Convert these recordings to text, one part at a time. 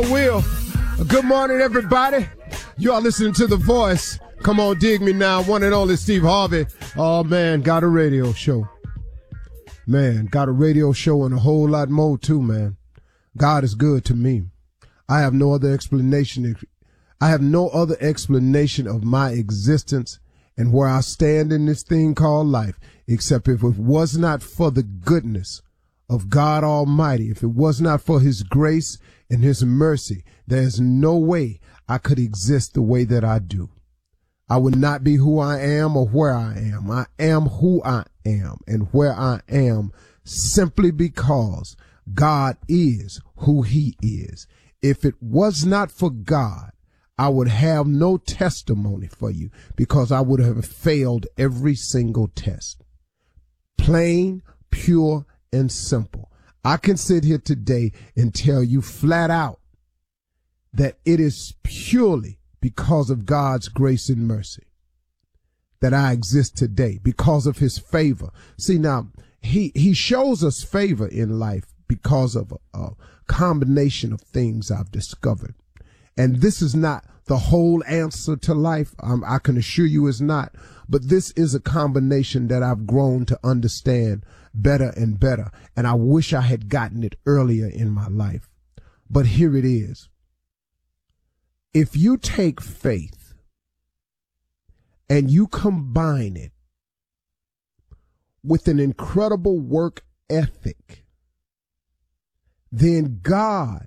will. Good morning, everybody. You are listening to The Voice. Come on, dig me now. One and only Steve Harvey. Oh, man, got a radio show. Man, got a radio show and a whole lot more, too, man. God is good to me. I have no other explanation. I have no other explanation of my existence and where I stand in this thing called life, except if it was not for the goodness of God Almighty, if it was not for his grace and his mercy, there's no way I could exist the way that I do. I would not be who I am or where I am. I am who I am and where I am simply because God is who he is. If it was not for God, I would have no testimony for you because I would have failed every single test. Plain, pure, and simple. I can sit here today and tell you flat out that it is purely because of God's grace and mercy that I exist today, because of his favor. See, now, he shows us favor in life because of a combination of things I've discovered. And this is not the whole answer to life. I can assure you it's not. But this is a combination that I've grown to understand better and better. And I wish I had gotten it earlier in my life. But here it is. If you take faith and you combine it with an incredible work ethic, then God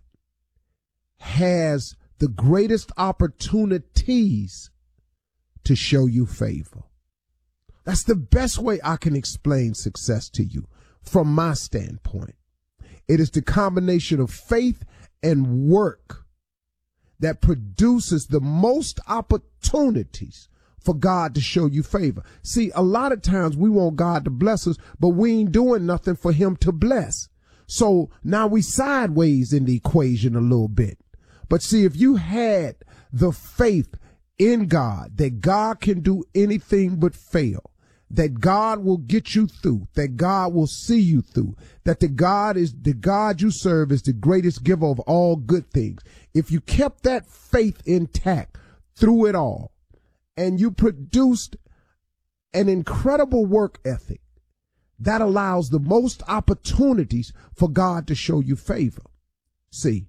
has the greatest opportunities to show you favor. That's the best way I can explain success to you from my standpoint. It is the combination of faith and work that produces the most opportunities for God to show you favor. See, a lot of times we want God to bless us, but we ain't doing nothing for him to bless. So now we sideways in the equation a little bit. But see, if you had the faith in God, that God can do anything but fail, that God will get you through, that God will see you through, that the God you serve is the greatest giver of all good things. If you kept that faith intact through it all, and you produced an incredible work ethic, that allows the most opportunities for God to show you favor. See,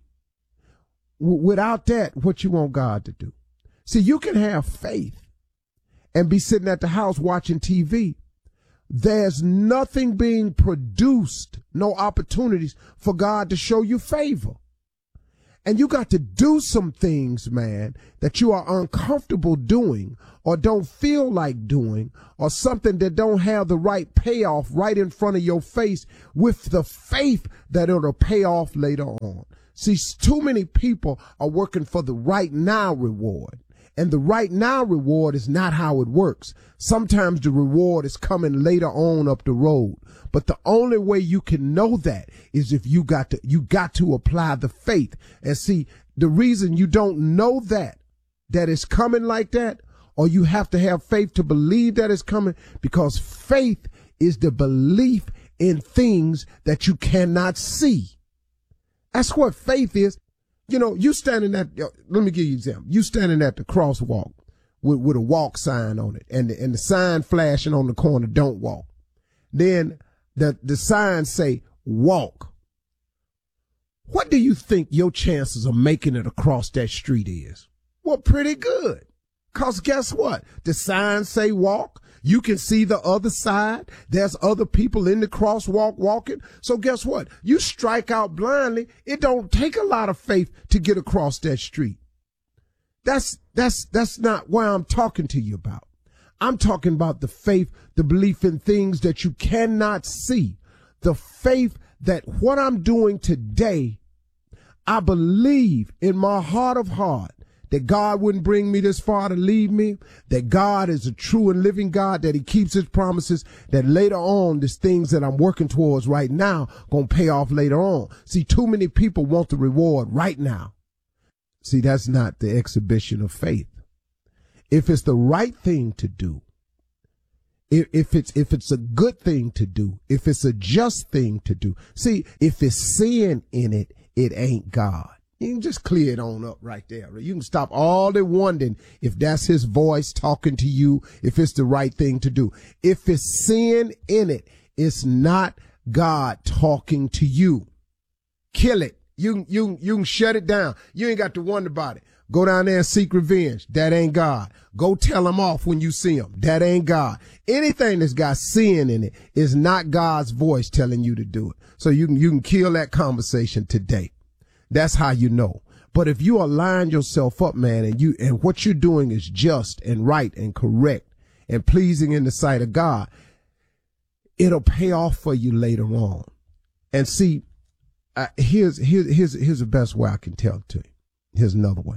without that, what you want God to do? See, you can have faith and be sitting at the house watching TV. There's nothing being produced, no opportunities for God to show you favor. And you got to do some things, man, that you are uncomfortable doing or don't feel like doing, or something that don't have the right payoff right in front of your face with the faith that it'll pay off later on. See, too many people are working for the right now reward. And the right now reward is not how it works. Sometimes the reward is coming later on up the road. But the only way you can know that is if you got to apply the faith. And see, the reason you don't know that it's coming like that, or you have to have faith to believe that it's coming, because faith is the belief in things that you cannot see. That's what faith is. You know, you standing at, let me give you an example. You standing at the crosswalk with a walk sign on it, and the sign flashing on the corner, don't walk. Then the sign say, walk. What do you think your chances of making it across that street is? Well, pretty good. 'Cause guess what? The sign say walk. You can see the other side. There's other people in the crosswalk walking. So guess what? You strike out blindly. It don't take a lot of faith to get across that street. That's not what I'm talking to you about. I'm talking about the faith, the belief in things that you cannot see. The faith that what I'm doing today, I believe in my heart of heart that God wouldn't bring me this far to leave me, that God is a true and living God, that he keeps his promises, that later on, these things that I'm working towards right now gonna pay off later on. See, too many people want the reward right now. See, that's not the exhibition of faith. If it's the right thing to do, if it's a good thing to do, if it's a just thing to do, see, if it's sin in it, it ain't God. You can just clear it on up right there. You can stop all the wondering if that's his voice talking to you, if it's the right thing to do. If it's sin in it, it's not God talking to you. Kill it. You can shut it down. You ain't got to wonder about it. Go down there and seek revenge. That ain't God. Go tell him off when you see him. That ain't God. Anything that's got sin in it is not God's voice telling you to do it. So you can kill that conversation today. That's how you know. But if you align yourself up, man, and what you're doing is just and right and correct and pleasing in the sight of God, it'll pay off for you later on. And see, here's the best way I can tell it to you. Here's another way.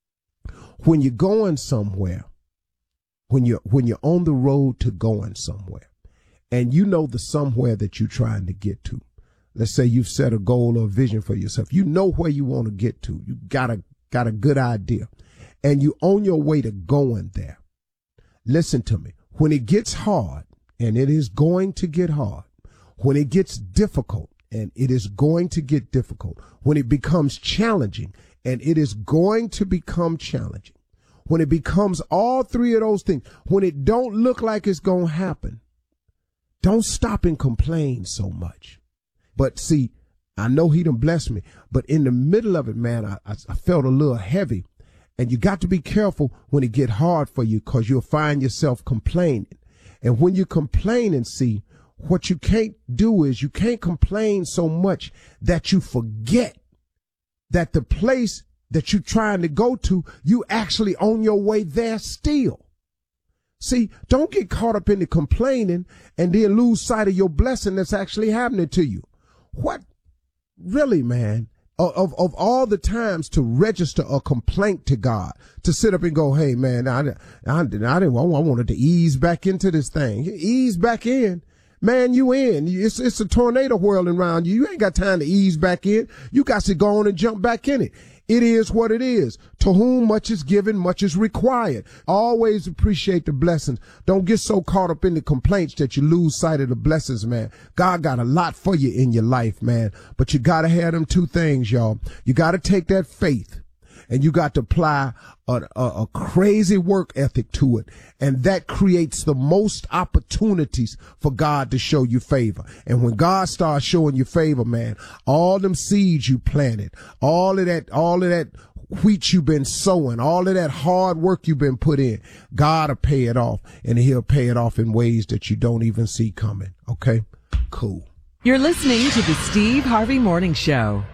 When you're going somewhere, when you're on the road to going somewhere, and you know the somewhere that you're trying to get to, let's say you've set a goal or a vision for yourself. You know where you want to get to. You got a good idea, and you're on your way to going there. Listen to me. When it gets hard, and it is going to get hard, when it gets difficult, and it is going to get difficult, when it becomes challenging, and it is going to become challenging, when it becomes all three of those things, when it don't look like it's going to happen, don't stop and complain so much. But see, I know he done blessed me, but in the middle of it, man, I felt a little heavy. And you got to be careful when it get hard for you, because you'll find yourself complaining. And when you complain, and see, what you can't do is you can't complain so much that you forget that the place that you're trying to go to, you actually on your way there still. See, don't get caught up in the complaining and then lose sight of your blessing that's actually happening to you. What really, man, of all the times to register a complaint to God, to sit up and go, hey, man, I wanted to ease back into this thing. Ease back in. Man, you in. It's a tornado whirling around you. You ain't got time to ease back in. You got to go on and jump back in it. It is what it is. To whom much is given, much is required. Always appreciate the blessings. Don't get so caught up in the complaints that you lose sight of the blessings, man. God got a lot for you in your life, man. But you got to have them two things, y'all. You got to take that faith, and you got to apply a crazy work ethic to it. And that creates the most opportunities for God to show you favor. And when God starts showing you favor, man, all them seeds you planted, all of that wheat you've been sowing, all of that hard work you've been put in, God will pay it off, and he'll pay it off in ways that you don't even see coming. Okay? Cool. You're listening to the Steve Harvey Morning Show.